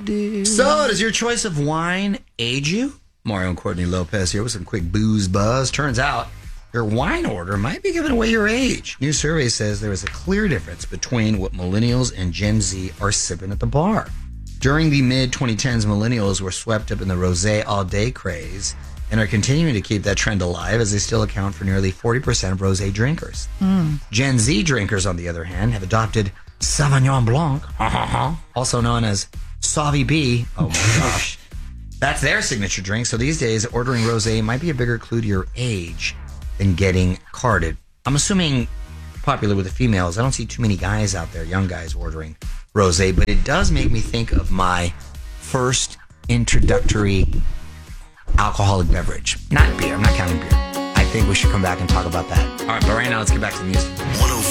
dear. So, does your choice of wine age you? Mario and Courtney Lopez here with some quick booze buzz. Turns out your wine order might be giving away your age. New survey says there is a clear difference between what millennials and Gen Z are sipping at the bar. During the mid-2010s, millennials were swept up in the rosé all-day craze and are continuing to keep that trend alive as they still account for nearly 40% of rosé drinkers. Gen Z drinkers, on the other hand, have adopted Sauvignon Blanc, also known as Sauvy B. Oh my gosh. That's their signature drink, so these days ordering rosé might be a bigger clue to your age than getting carded. I'm assuming popular with the females. I don't see too many guys out there, young guys, ordering rosé, but it does make me think of my first introductory alcoholic beverage. Not beer. I'm not counting beer. I think we should come back and talk about that. All right, but right now let's get back to the music.